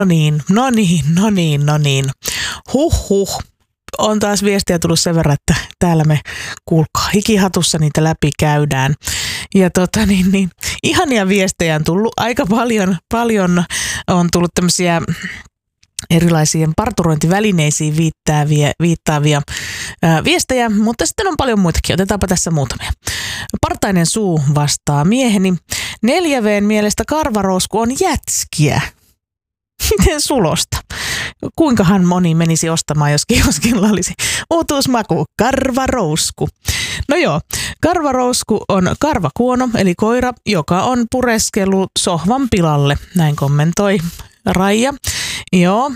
No niin. Huh. On taas viestiä tullut sen verran, että täällä me kuulkaa hikihatussa niitä läpi käydään. Ja ihania viestejä on tullut aika paljon on tullut tämmöisiä erilaisiin parturointivälineisiin viittaavia viestejä, mutta sitten on paljon muitakin. Otetaanpa tässä muutamia. Partainen suu vastaa mieheni. 4V:n mielestä karvarousku on jätskiä. Miten sulosta? Kuinkahan moni menisi ostamaan, jos kioskilla olisi uutuusmaku, karvarousku. No joo, karvarousku on karvakuono, eli koira, joka on pureskellut sohvan pilalle. Näin kommentoi Raija. Joo.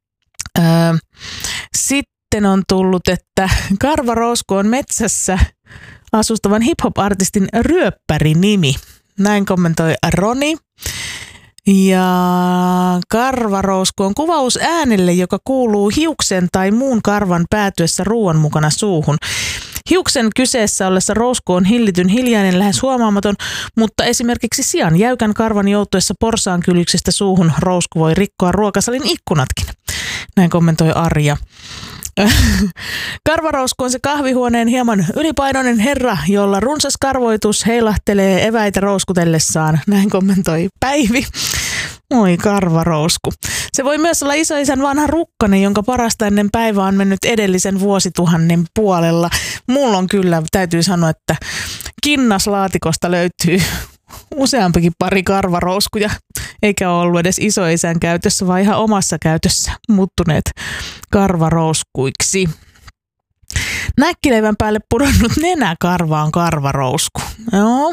Sitten on tullut, että karvarousku on metsässä asustavan hip-hop-artistin ryöppärinimi. Näin kommentoi Roni. Ja karvarousku on kuvaus äänelle, joka kuuluu hiuksen tai muun karvan päätyessä ruoan mukana suuhun. Hiuksen kyseessä ollessa rousku on hillityn hiljainen, lähes huomaamaton, mutta esimerkiksi sian jäykän karvan joutuessa porsaankyljyksestä suuhun rousku voi rikkoa ruokasalin ikkunatkin. Näin kommentoi Arja. Karvarousku on se kahvihuoneen hieman ylipainoinen herra, jolla runsas karvoitus heilahtelee eväitä rouskutellessaan. Näin kommentoi Päivi. Oi karvarousku. Se voi myös olla isoisän vanha rukkanen, jonka parasta ennen päivää on mennyt edellisen vuosituhannen puolella. Mulla on kyllä, täytyy sanoa, että kinnaslaatikosta löytyy useampikin pari karvarouskuja, eikä ole ollut edes isoisän käytössä, vaan ihan omassa käytössä muuttuneet karvarouskuiksi. Näkkileivän päälle pudonnut nenäkarva on karvarousku. Joo.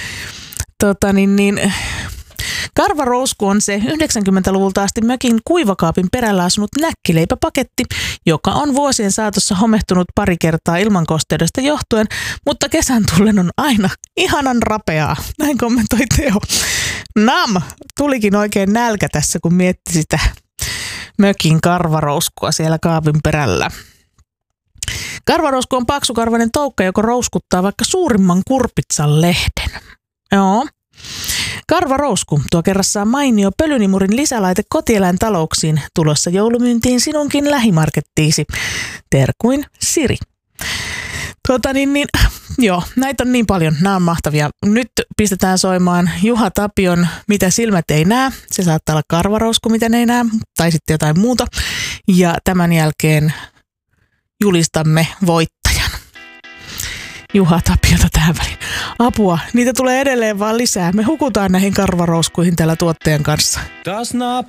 Karvarousku on se 90-luvulta asti mökin kuivakaapin perällä asunut näkkileipäpaketti, joka on vuosien saatossa homehtunut pari kertaa ilmankosteudesta johtuen, mutta kesän tullen on aina ihanan rapeaa. Näin kommentoi Teo. Tulikin oikein nälkä tässä, kun mietti sitä mökin karvarouskua siellä kaapin perällä. Karvarousku on paksukarvainen toukka, joka rouskuttaa vaikka suurimman kurpitsan lehden. Joo. Karvarousku tuo kerrassaan mainio pölynimurin lisälaite kotieläintalouksiin, tulossa joulumyyntiin sinunkin lähimarkettiisi. Terkuin Siri. Joo, näitä on niin paljon, nämä on mahtavia. Nyt pistetään soimaan Juha Tapion Mitä silmät ei näe. Se saattaa olla karvarousku, mitä ne ei näe, tai sitten jotain muuta. Ja tämän jälkeen julistamme voittajan. Juha Tapiota tähän väliin. Apua, niitä tulee edelleen vaan lisää. Me hukutaan näihin karvarouskuihin täällä tuottajan kanssa.